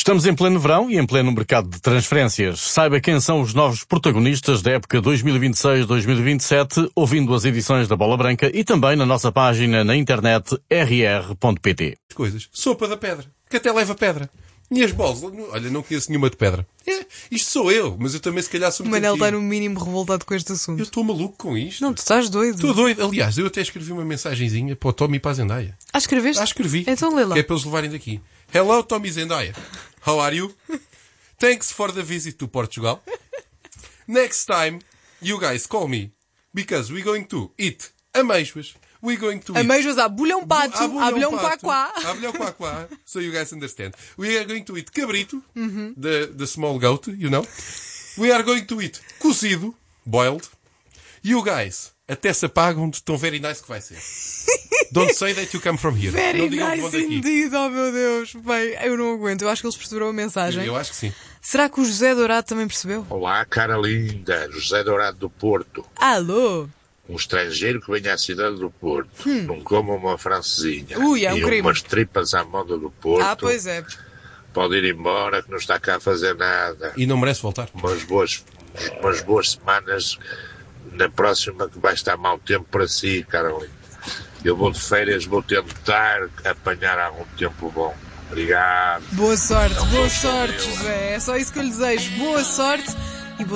Estamos em pleno verão e em pleno mercado de transferências. Saiba quem são os novos protagonistas da época 2026-2027, ouvindo as edições da Bola Branca e também na nossa página na internet rr.pt. Coisas. Sopa da pedra, que até leva pedra. E as bolas? Olha, não conheço nenhuma de pedra. Isto sou eu, mas eu também se calhar sou O muito Manel antigo. está no mínimo revoltado com este assunto. Eu estou maluco com isto. Não, tu estás doido. Estou doido. Aliás, eu até escrevi uma mensagenzinha para o Tommy e para a Zendaya. Escreveste? Escrevi. Então lê lá. Que é para eles levarem daqui. Hello, Tommy Zendaya. How are you? Thanks for the visit to Portugal. Next time, you guys call me. Because we're going to eat amêijoas. We're going to eat... Amêijoas à bulhão pato, à bulhão pato, quá-quá. à bulhão quá-quá. So you guys understand. We are going to eat cabrito, the small goat, you know. We are going to eat cozido, boiled. You guys até se apagam de tão very nice que vai ser. Don't say that you come from here. Very não digam que vão nice daqui. indeed, oh meu Deus. Bem, eu não aguento. Eu acho que eles perceberam a mensagem. Eu acho que sim. Será que o José Dourado também percebeu? Olá, cara linda. José Dourado do Porto. Alô? Um estrangeiro que venha à cidade do Porto. Não coma uma francesinha. Ui, é um e crime. umas tripas à moda do Porto. Ah, pois é. Pode ir embora, que não está cá a fazer nada. E não merece voltar. Umas boas semanas. Na próxima que vai estar mau tempo para si, cara linda. Eu vou de férias, vou tentar apanhar algum tempo bom. Obrigado. Boa sorte, José. É só isso que eu lhe desejo. Boa sorte.